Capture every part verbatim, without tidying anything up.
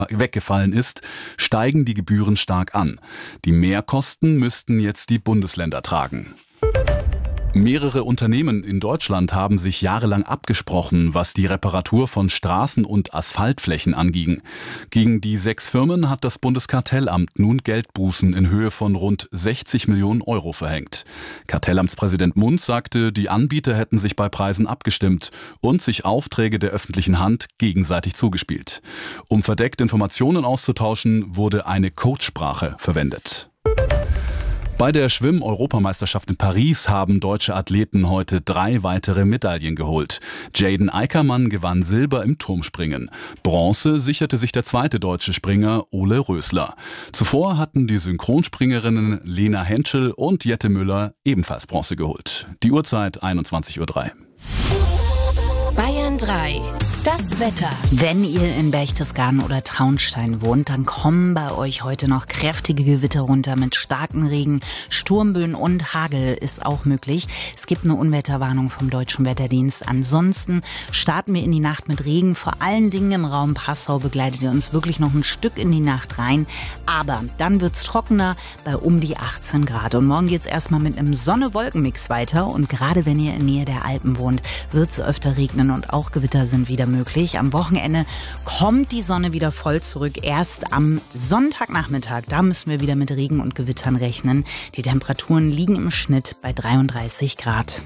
weggefallen ist, steigen die Gebühren stark an. Die Mehrkosten müssten jetzt die Bundesländer tragen. Mehrere Unternehmen in Deutschland haben sich jahrelang abgesprochen, was die Reparatur von Straßen und Asphaltflächen anging. Gegen die sechs Firmen hat das Bundeskartellamt nun Geldbußen in Höhe von rund sechzig Millionen Euro verhängt. Kartellamtspräsident Munz sagte, die Anbieter hätten sich bei Preisen abgestimmt und sich Aufträge der öffentlichen Hand gegenseitig zugespielt. Um verdeckt Informationen auszutauschen, wurde eine Codesprache verwendet. Bei der Schwimm-Europameisterschaft in Paris haben deutsche Athleten heute drei weitere Medaillen geholt. Jaden Eickermann gewann Silber im Turmspringen. Bronze sicherte sich der zweite deutsche Springer Ole Rösler. Zuvor hatten die Synchronspringerinnen Lena Henschel und Jette Müller ebenfalls Bronze geholt. Die Uhrzeit einundzwanzig Uhr drei. Bayern drei. Das Wetter. Wenn ihr in Berchtesgaden oder Traunstein wohnt, dann kommen bei euch heute noch kräftige Gewitter runter mit starken Regen, Sturmböen und Hagel ist auch möglich. Es gibt eine Unwetterwarnung vom Deutschen Wetterdienst. Ansonsten starten wir in die Nacht mit Regen. Vor allen Dingen im Raum Passau begleitet ihr uns wirklich noch ein Stück in die Nacht rein. Aber dann wird's trockener bei um die achtzehn Grad. Und morgen geht's erstmal mit einem Sonne-Wolken-Mix weiter. Und gerade wenn ihr in Nähe der Alpen wohnt, wird's öfter regnen und auch Gewitter sind wieder möglich. Am Wochenende kommt die Sonne wieder voll zurück. Erst am Sonntagnachmittag, da müssen wir wieder mit Regen und Gewittern rechnen. Die Temperaturen liegen im Schnitt bei dreiunddreißig Grad.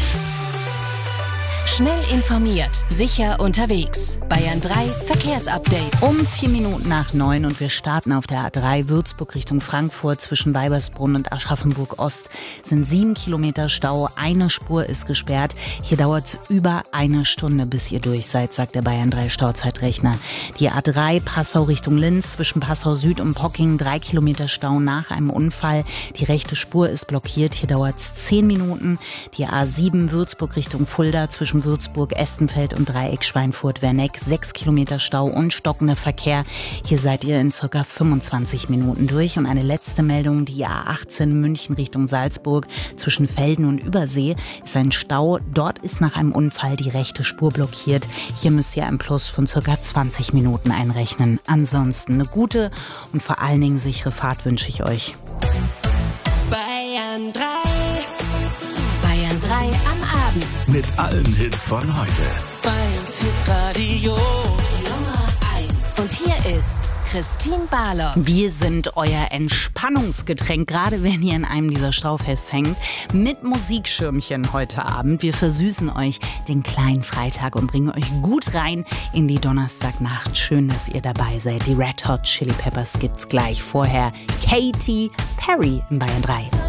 Schnell informiert, sicher unterwegs. Bayern drei Verkehrsupdate. Um vier Minuten nach neun und wir starten auf der A drei Würzburg Richtung Frankfurt. Zwischen Weibersbrunn und Aschaffenburg Ost sind sieben Kilometer Stau. Eine Spur ist gesperrt. Hier dauert es über eine Stunde, bis ihr durch seid, sagt der Bayern drei Stauzeitrechner. Die A drei Passau Richtung Linz zwischen Passau Süd und Pocking. Drei Kilometer Stau nach einem Unfall. Die rechte Spur ist blockiert. Hier dauert es zehn Minuten. Die A sieben Würzburg Richtung Fulda zwischen Würzburg, Estenfeld und Dreieck Schweinfurt-Werneck. Sechs Kilometer Stau und stockender Verkehr. Hier seid ihr in circa fünfundzwanzig Minuten durch. Und eine letzte Meldung, die A achtzehn München Richtung Salzburg zwischen Velden und Übersee ist ein Stau. Dort ist nach einem Unfall die rechte Spur blockiert. Hier müsst ihr ein Plus von circa zwanzig Minuten einrechnen. Ansonsten eine gute und vor allen Dingen sichere Fahrt wünsche ich euch. Bayern drei. Bayern drei am Abend. Mit allen Hits von heute. Bayerns Hitradio Nummer eins. Und hier ist Christine Barlock. Wir sind euer Entspannungsgetränk, gerade wenn ihr in einem dieser Stau festhängt, mit Musikschirmchen heute Abend. Wir versüßen euch den kleinen Freitag und bringen euch gut rein in die Donnerstagnacht. Schön, dass ihr dabei seid. Die Red Hot Chili Peppers gibt's gleich. Vorher Katy Perry in Bayern drei.